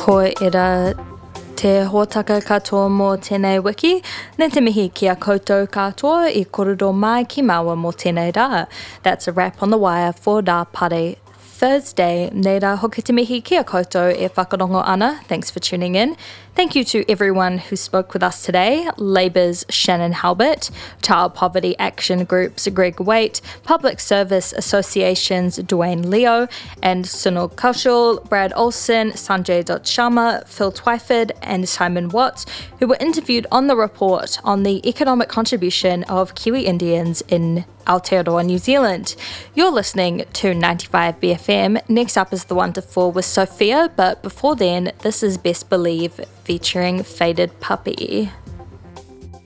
Ko era te hōtaka katoa mō tēnei wiki, ne te mihi ki a koutou katoa I korero mai ki maua mō tēnei rā. That's a wrap on The Wire for Rā Pare Thursday. Nei rā hoki te mihi ki a koutou e whakarongo ana. Thanks for tuning in. Thank you to everyone who spoke with us today. Labour's Shannon Halbert, Child Poverty Action Group's Greg Waite, Public Service Association's Dwayne Leo, and Sunil Kaushal, Brad Olsen, Sanjay Dutt Sharma, Phil Twyford, and Simon Watts, who were interviewed on the report on the economic contribution of Kiwi Indians in Aotearoa, New Zealand. You're listening to 95 BFM. Next up is The One to Four with Sophia, but before then, this is Best Believe featuring Faded Puppy.